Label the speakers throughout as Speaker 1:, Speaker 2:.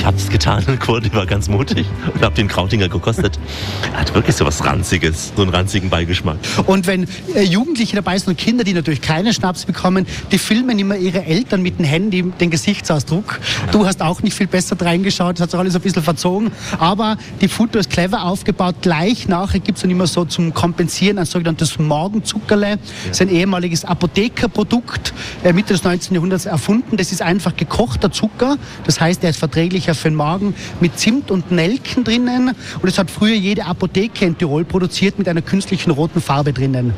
Speaker 1: Ich habe es getan, Kurt war ganz mutig und habe den Krautinger gekostet. Er hat wirklich so was Ranziges, so einen ranzigen Beigeschmack.
Speaker 2: Und wenn Jugendliche dabei sind und Kinder, die natürlich keinen Schnaps bekommen, die filmen immer ihre Eltern mit dem Handy den Gesichtsausdruck. Du hast auch nicht viel besser reingeschaut, das hat sich alles ein bisschen verzogen. Aber die Futur ist clever aufgebaut. Gleich nachher gibt es dann immer so zum Kompensieren ein sogenanntes Morgenzuckerle. Das ist ein ehemaliges Apothekerprodukt, Mitte des 19. Jahrhunderts erfunden. Das ist einfach gekochter Zucker. Das heißt, er ist verträglicher für den Magen mit Zimt und Nelken drinnen. Und das hat früher jede Apotheke in Tirol produziert mit einer künstlichen roten Farbe drinnen.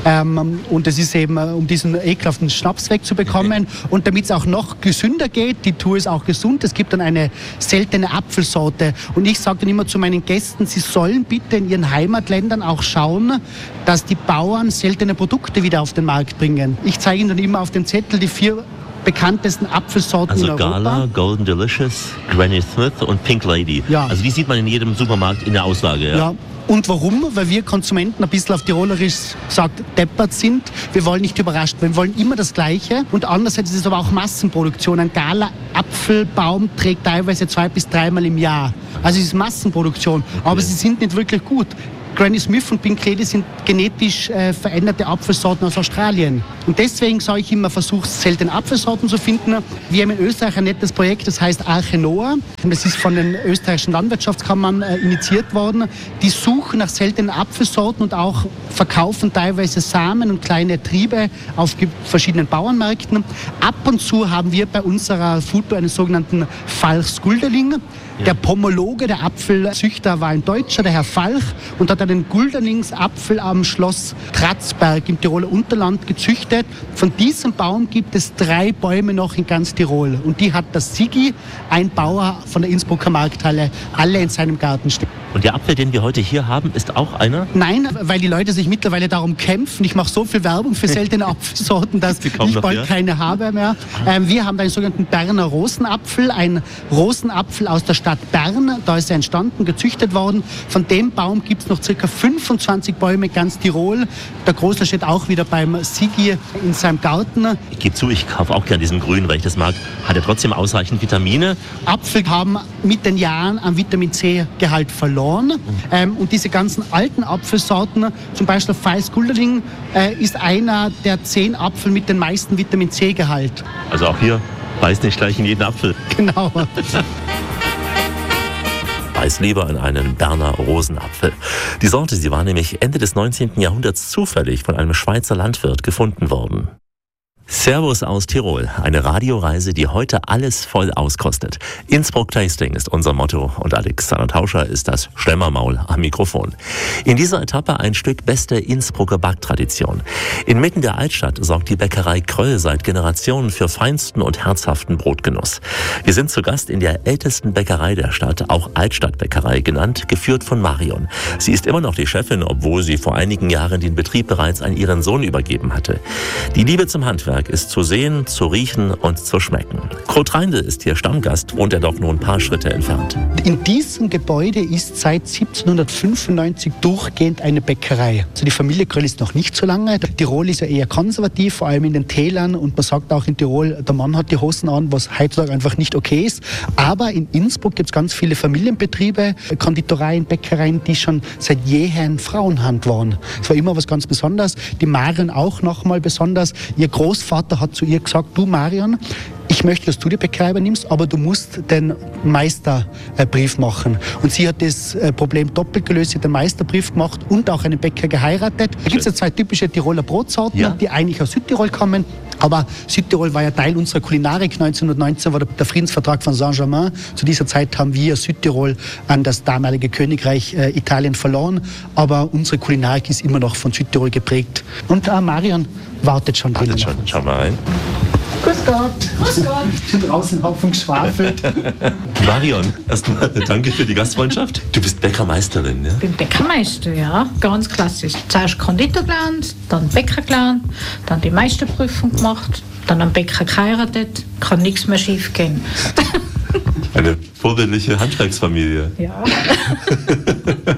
Speaker 2: Und das ist eben, um diesen ekelhaften Schnaps wegzubekommen. Und damit es auch noch gesünder geht, die Tour ist auch gesund, es gibt dann eine seltene Apfelsorte. Und ich sage dann immer zu meinen Gästen, sie sollen bitte in ihren Heimatländern auch schauen, dass die Bauern seltene Produkte wieder auf den Markt bringen. Ich zeige ihnen dann immer auf dem Zettel die 4 bekanntesten Apfelsorten in Europa.
Speaker 1: Also Gala, Golden Delicious, Granny Smith und Pink Lady.
Speaker 2: Ja.
Speaker 1: Also die sieht man in jedem Supermarkt in der Auslage. Ja.
Speaker 2: Und warum? Weil wir Konsumenten ein bisschen auf Tirolerisch sagt, deppert sind. Wir wollen nicht überrascht werden. Wir wollen immer das Gleiche. Und andererseits ist es aber auch Massenproduktion. Ein Gala-Apfelbaum trägt teilweise 2 bis 3 Mal im Jahr. Also es ist Massenproduktion. Okay. Aber sie sind nicht wirklich gut. Granny Smith und Pink Lady sind genetisch veränderte Apfelsorten aus Australien. Und deswegen sage ich immer, versucht seltene Apfelsorten zu finden. Wir haben in Österreich ein nettes Projekt, das heißt Arche Noah. Das ist von den österreichischen Landwirtschaftskammern initiiert worden. Die suchen nach seltenen Apfelsorten und auch verkaufen teilweise Samen und kleine Triebe auf verschiedenen Bauernmärkten. Ab und zu haben wir bei unserer Foodtour einen sogenannten Falchs-Gulderling. Der Pomologe, der Apfelzüchter, war ein Deutscher, der Herr Falch, und hat einen Gulderlingsapfel am Schloss Tratzberg im Tiroler Unterland gezüchtet. Von diesem Baum gibt es 3 Bäume noch in ganz Tirol. Und die hat das Sigi, ein Bauer von der Innsbrucker Markthalle, alle in seinem Garten stehen.
Speaker 1: Und der Apfel, den wir heute hier haben, ist auch einer?
Speaker 2: Nein, weil die Leute sich mittlerweile darum kämpfen. Ich mache so viel Werbung für seltene Apfelsorten, dass ich bald keine habe mehr. Wir haben einen sogenannten Berner Rosenapfel, ein Rosenapfel aus der Stadt Bern. Da ist er entstanden, gezüchtet worden. Von dem Baum gibt es noch ca. 25 Bäume in ganz Tirol. Der Große steht auch wieder beim Sigi in seinem Garten.
Speaker 1: Ich gebe zu, ich kaufe auch gerne diesen Grün, weil ich das mag. Hat er trotzdem ausreichend Vitamine?
Speaker 2: Apfel haben mit den Jahren an Vitamin C-Gehalt verloren. Und diese ganzen alten Apfelsorten, zum Beispiel Falchs-Gulderling, ist einer der 10 Apfel mit den meisten Vitamin C-Gehalt.
Speaker 1: Also auch hier, beißt nicht gleich in jeden Apfel.
Speaker 2: Genau.
Speaker 1: Beiß lieber in einen Berner Rosenapfel. Die Sorte, sie war nämlich Ende des 19. Jahrhunderts zufällig von einem Schweizer Landwirt gefunden worden. Servus aus Tirol, eine Radioreise, die heute alles voll auskostet. Innsbruck Tasting ist unser Motto und Alexander Tauscher ist das Schlemmermaul am Mikrofon. In dieser Etappe ein Stück beste Innsbrucker Backtradition. Inmitten der Altstadt sorgt die Bäckerei Kröll seit Generationen für feinsten und herzhaften Brotgenuss. Wir sind zu Gast in der ältesten Bäckerei der Stadt, auch Altstadtbäckerei genannt, geführt von Marion. Sie ist immer noch die Chefin, obwohl sie vor einigen Jahren den Betrieb bereits an ihren Sohn übergeben hatte. Die Liebe zum Handwerk ist zu sehen, zu riechen und zu schmecken. Kurt Reindl ist hier Stammgast, wohnt er doch nur ein paar Schritte entfernt.
Speaker 2: In diesem Gebäude ist seit 1795 durchgehend eine Bäckerei. Also die Familie Kröll ist noch nicht so lange. Tirol ist ja eher konservativ, vor allem in den Tälern. Und man sagt auch in Tirol, der Mann hat die Hosen an, was heutzutage einfach nicht okay ist. Aber in Innsbruck gibt es ganz viele Familienbetriebe, Konditoreien, Bäckereien, die schon seit jeher in Frauenhand waren. Es war immer was ganz Besonderes. Die Marion auch nochmal besonders. Ihr Großvater hat zu ihr gesagt, du Marion, ich möchte, dass du die Bäckerei übernimmst, aber du musst den Meisterbrief machen. Und sie hat das Problem doppelt gelöst. Sie hat den Meisterbrief gemacht und auch einen Bäcker geheiratet. Da gibt es ja 2 typische Tiroler Brotsorten, die eigentlich aus Südtirol kommen. Aber Südtirol war ja Teil unserer Kulinarik. 1919 war der Friedensvertrag von Saint-Germain. Zu dieser Zeit haben wir Südtirol an das damalige Königreich Italien verloren. Aber unsere Kulinarik ist immer noch von Südtirol geprägt. Und Marion wartet schon drin.
Speaker 1: Schau mal rein.
Speaker 2: Grüß Gott. Grüß Gott. Ich bin draußen Haufen geschwafelt.
Speaker 1: Marion, erstmal danke für die Gastfreundschaft. Du bist Bäckermeisterin, ne?
Speaker 3: Ich bin Bäckermeister, ja, ganz klassisch. Zuerst Konditor gelernt, dann Bäcker gelernt, dann die Meisterprüfung gemacht, dann am Bäcker geheiratet, kann nichts mehr schief gehen.
Speaker 1: Eine vorbildliche Handwerksfamilie.
Speaker 3: Ja.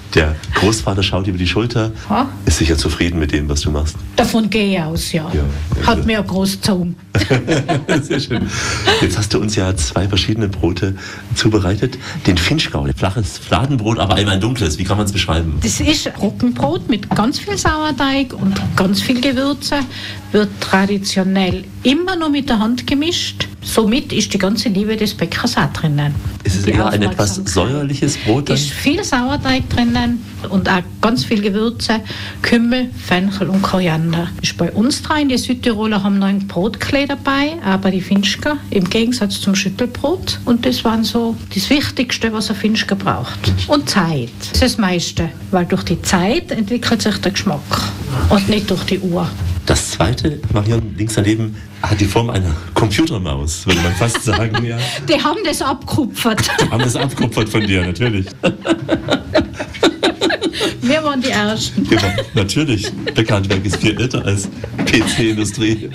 Speaker 1: Der Großvater schaut über die Schulter, ist sicher zufrieden mit dem, was du machst.
Speaker 3: Davon gehe ich aus, ja. Hat mir eine große Zunge.
Speaker 1: Sehr schön. Jetzt hast du uns ja 2 verschiedene Brote zubereitet. Den Finchgau, flaches Fladenbrot, aber einmal ein dunkles. Wie kann man es beschreiben?
Speaker 3: Das ist Roggenbrot mit ganz viel Sauerteig und ganz viel Gewürze. Wird traditionell immer noch mit der Hand gemischt. Somit ist die ganze Liebe des Bäckers auch drinnen.
Speaker 1: Ist es eher ein etwas säuerliches Brot?
Speaker 3: Ist viel Sauerteig drinnen und auch ganz viel Gewürze, Kümmel, Fenchel und Koriander. Ist bei uns dran, die Südtiroler haben noch ein Brotklee dabei, aber die Finchgau im Gegensatz zum Schüttelbrot. Und das waren so das Wichtigste, was ein Finchgau braucht. Und Zeit, das ist das meiste, weil durch die Zeit entwickelt sich der Geschmack und nicht durch die Uhr.
Speaker 1: Das zweite, Marion, links daneben, hat die Form einer Computermaus, würde man fast sagen. Ja.
Speaker 3: Die haben das abgekupfert.
Speaker 1: Die haben das abgekupfert von dir, natürlich.
Speaker 3: Wir waren die Ersten.
Speaker 1: Ja, natürlich. Bäckerhandwerk ist viel älter als PC-Industrie.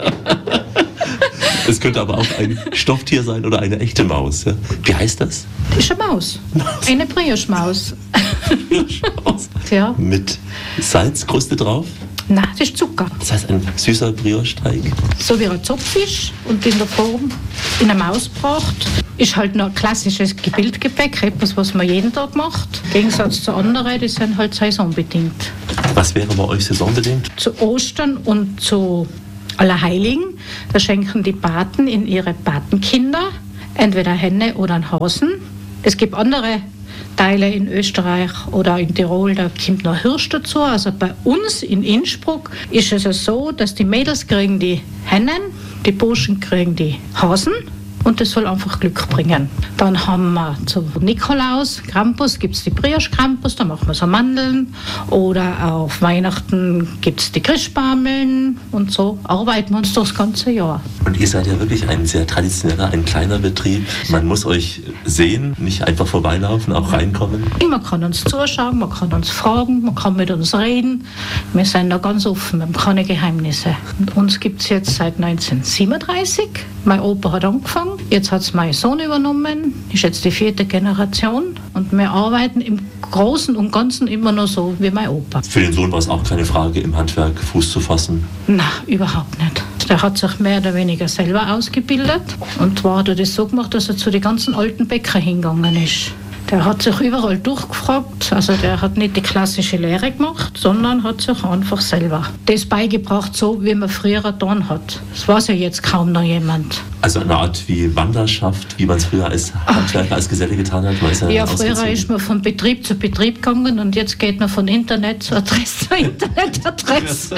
Speaker 1: Es könnte aber auch ein Stofftier sein oder eine echte Maus. Ja. Wie heißt das?
Speaker 3: Das ist eine Maus. Eine Brioche-Maus.
Speaker 1: Brioche-Maus.
Speaker 3: Ja.
Speaker 1: Mit Salzkruste drauf?
Speaker 3: Nein, das ist Zucker.
Speaker 1: Das heißt ein süßer Brioche-Teig?
Speaker 3: So wie ein Zopffisch und in der Form in eine Maus gebracht. Ist halt noch ein klassisches Gebildgebäck, etwas, was man jeden Tag macht. Im Gegensatz zu anderen, die sind halt saisonbedingt.
Speaker 1: Was wäre bei euch saisonbedingt?
Speaker 3: Zu Ostern und zu Allerheiligen, da schenken die Paten in ihre Patenkinder entweder Henne oder einen Hasen. Es gibt andere Teile in Österreich oder in Tirol, da kommt noch Hirsch dazu. Also bei uns in Innsbruck ist es ja so, dass die Mädels kriegen die Hennen, die Burschen kriegen die Hasen. Und das soll einfach Glück bringen. Dann haben wir zu Nikolaus, Krampus, gibt es die Brioche-Krampus, da machen wir so Mandeln. Oder auf Weihnachten gibt es die Christbaumeln. Und so arbeiten wir uns das ganze Jahr.
Speaker 1: Und ihr seid ja wirklich ein sehr traditioneller, ein kleiner Betrieb. Man muss euch sehen, nicht einfach vorbeilaufen, auch reinkommen.
Speaker 3: Man kann uns zuschauen, man kann uns fragen, man kann mit uns reden. Wir sind da ganz offen, wir haben keine Geheimnisse. Und uns gibt es jetzt seit 1937. Mein Opa hat angefangen. Jetzt hat es mein Sohn übernommen, ist jetzt die 4. Generation und wir arbeiten im Großen und Ganzen immer noch so wie mein Opa.
Speaker 1: Für den Sohn war es auch keine Frage, im Handwerk Fuß zu fassen?
Speaker 3: Nein, überhaupt nicht. Der hat sich mehr oder weniger selber ausgebildet und zwar hat er das so gemacht, dass er zu den ganzen alten Bäckern hingegangen ist. Der hat sich überall durchgefragt, also der hat nicht die klassische Lehre gemacht, sondern hat sich einfach selber das beigebracht, so wie man früher getan hat. Das weiß ja jetzt kaum noch jemand.
Speaker 1: Also eine Art wie Wanderschaft, wie man es früher als Handwerker, als Geselle getan hat?
Speaker 3: Ja, früher ist man von Betrieb zu Betrieb gegangen und jetzt geht man von Internetadresse zu Internetadresse.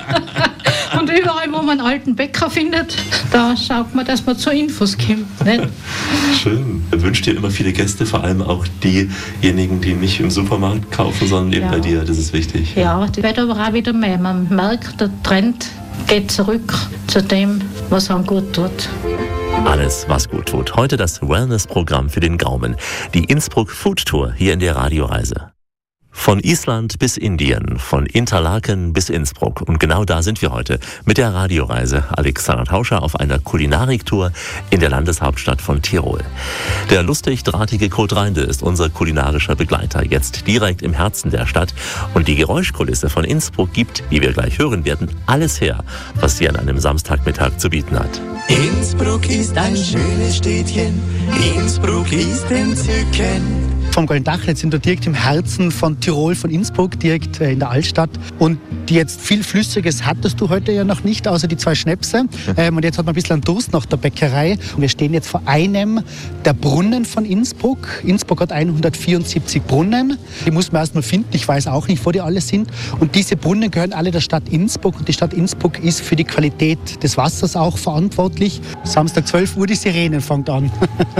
Speaker 3: Und überall, wo man einen alten Bäcker findet, da schaut man, dass man zu Infos kommt. Nicht?
Speaker 1: Schön. Wünscht dir immer viele Gäste, vor allem auch diejenigen, die nicht im Supermarkt kaufen, sondern eben bei dir. Das ist wichtig.
Speaker 3: Ja, die werden aber auch wieder mehr. Man merkt, der Trend geht zurück zu dem, was einem gut tut.
Speaker 1: Alles, was gut tut. Heute das Wellness-Programm für den Gaumen. Die Innsbruck Food Tour hier in der Radioreise. Von Island bis Indien, von Interlaken bis Innsbruck. Und genau da sind wir heute mit der Radioreise. Alexander Tauscher auf einer Kulinariktour in der Landeshauptstadt von Tirol. Der lustig-drahtige Kurt Reindl ist unser kulinarischer Begleiter, jetzt direkt im Herzen der Stadt. Und die Geräuschkulisse von Innsbruck gibt, wie wir gleich hören werden, alles her, was sie an einem Samstagmittag zu bieten hat.
Speaker 4: Innsbruck ist ein schönes Städtchen, Innsbruck ist entzückend.
Speaker 2: Vom Goldendachl sind wir direkt im Herzen von Tirol, von Innsbruck, direkt in der Altstadt. Und jetzt viel Flüssiges hattest du heute ja noch nicht, außer die 2 Schnäpse. Und jetzt hat man ein bisschen einen Durst nach der Bäckerei. Und wir stehen jetzt vor einem der Brunnen von Innsbruck. Innsbruck hat 174 Brunnen. Die muss man erst mal finden. Ich weiß auch nicht, wo die alle sind. Und diese Brunnen gehören alle der Stadt Innsbruck. Und die Stadt Innsbruck ist für die Qualität des Wassers auch verantwortlich. Samstag 12 Uhr, die Sirenen fängt an.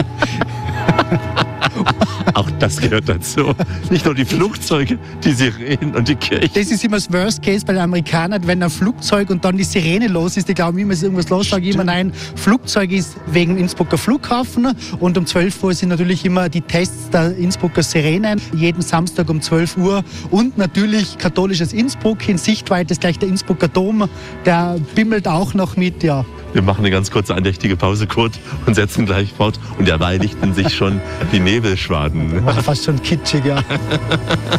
Speaker 1: Auch das gehört dazu. Nicht nur die Flugzeuge, die Sirenen und die Kirchen.
Speaker 2: Das ist immer das Worst Case bei den Amerikanern, wenn ein Flugzeug und dann die Sirene los ist. Die glauben immer, es ist irgendwas los. Sage ich immer, nein, Flugzeug ist wegen Innsbrucker Flughafen. Und um 12 Uhr sind natürlich immer die Tests der Innsbrucker Sirenen. Jeden Samstag um 12 Uhr. Und natürlich katholisches Innsbruck. In Sichtweite ist gleich der Innsbrucker Dom. Der bimmelt auch noch mit, ja.
Speaker 1: Wir machen eine ganz kurze andächtige Pause, Kurt, und setzen gleich fort. Und derweil lichten sich schon die Nebelschwaden.
Speaker 2: Fast schon kitschig, ja.